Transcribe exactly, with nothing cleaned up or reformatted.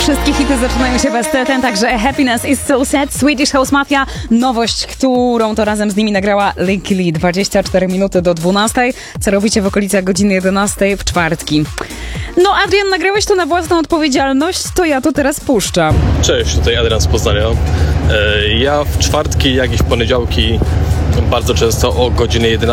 Wszystkie hity zaczynają się bez ten, także Happiness is so sad, Swedish House Mafia, nowość, którą to razem z nimi nagrała Lykke Li. dwadzieścia cztery minuty do dwunastej. Co robicie w okolicach godziny jedenastej w czwartki? No Adrian, nagrałeś to na własną odpowiedzialność, to ja to teraz puszczam. Cześć, tutaj Adrian z Poznania. Ja w czwartki, jak i w poniedziałki bardzo często o godzinie jedenastej